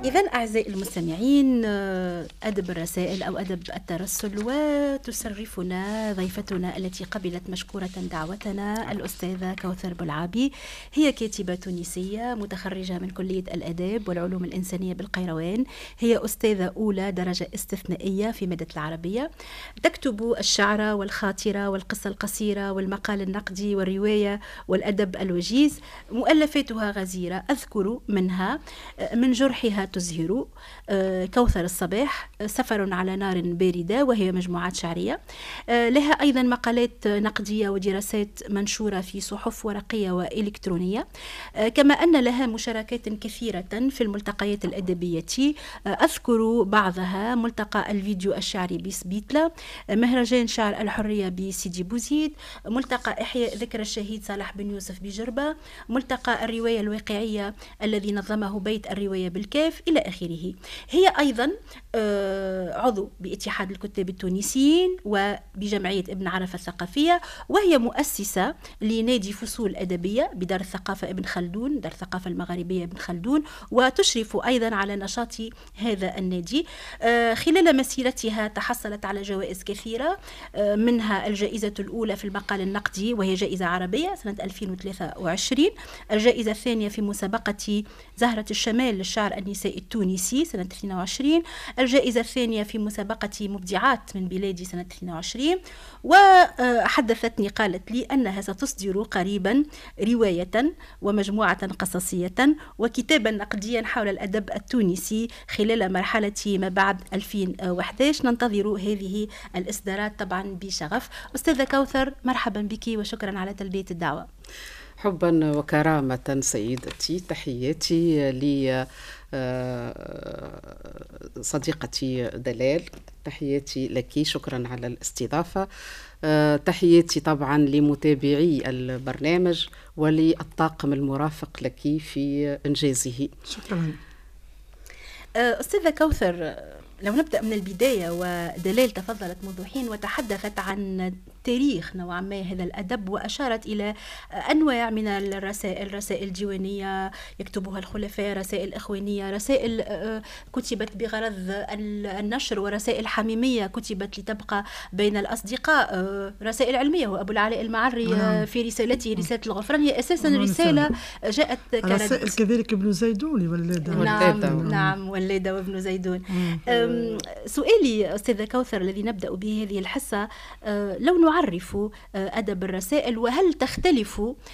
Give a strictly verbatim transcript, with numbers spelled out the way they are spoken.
إذن أعزائي المستمعين، أدب الرسائل أو أدب الترسل، وتشرفنا ضيفتنا التي قبلت مشكورة دعوتنا الأستاذة كوثر بلعابي. هي كاتبة تونسية متخرجة من كلية الآداب والعلوم الإنسانية بالقيروان. هي أستاذة أولى درجة استثنائية في مادة العربية. تكتب الشعر والخاطرة والقصة القصيرة والمقال النقدي والرواية والأدب الوجيز. مؤلفاتها غزيرة، أذكر منها من جرحها تزهر، كوثر الصباح، سفر على نار باردة، وهي مجموعات شعرية. لها أيضا مقالات نقدية ودراسات منشورة في صحف ورقية وإلكترونية، كما أن لها مشاركات كثيرة في الملتقيات الأدبية. أذكر بعضها: ملتقى الفيديو الشعري بسبيتلا، مهرجان شعر الحرية بسيدي بوزيد، ملتقى إحياء ذكرى الشهيد صالح بن يوسف بجربة، ملتقى الرواية الواقعية الذي نظمه بيت الرواية بالكاف، إلى آخره. هي أيضا عضو باتحاد الكتاب التونسيين وبجمعية ابن عرفة الثقافية، وهي مؤسسة لنادي فصول أدبية بدار الثقافة ابن خلدون، دار الثقافة المغاربية ابن خلدون، وتشرف أيضا على نشاط هذا النادي. خلال مسيرتها تحصلت على جوائز كثيرة، منها الجائزة الأولى في المقال النقدي وهي جائزة عربية سنة ألفين وثلاثة وعشرين، الجائزة الثانية في مسابقة زهرة الشمال للشعر النسائي التونسي سنة اثنين وعشرين، الجائزة الثانية في مسابقة مبدعات من بلادي سنة اثنين وعشرين. وحدثتني قالت لي أنها ستصدر قريبا رواية ومجموعة قصصية وكتابا نقديا حول الأدب التونسي خلال مرحلة ما بعد ألفين وأحد عشر. ننتظر هذه الإصدارات طبعا بشغف. أستاذة كوثر، مرحبا بك وشكرا على تلبية الدعوة. حبا وكرامة سيدتي، تحياتي لي صديقتي دلال، تحياتي لك، شكرا على الاستضافة. تحياتي طبعا لمتابعي البرنامج وللطاقم المرافق لك في إنجازه. شكرا. أستاذة كوثر، لو نبدأ من البداية، ودلال تفضلت منذ حين وتحدثت عن تاريخ نوعا ما هذا الأدب، وأشارت إلى أنواع من الرسائل: رسائل ديوانية يكتبها الخلفاء، رسائل إخوانية، رسائل كتبت بغرض النشر، ورسائل حميمية كتبت لتبقى بين الأصدقاء، رسائل علمية. وأبو العلاء المعري نعم. في رسالته رسالة الغفران هي أساسا رسالة جاءت رسائل كذلك ابن زيدون ولادة. نعم نعم ولادة وابن زيدون. سؤالي أستاذة كوثر الذي نبدأ به هذه الحصة: لو نعرف أدب الرسائل، وهل تختلف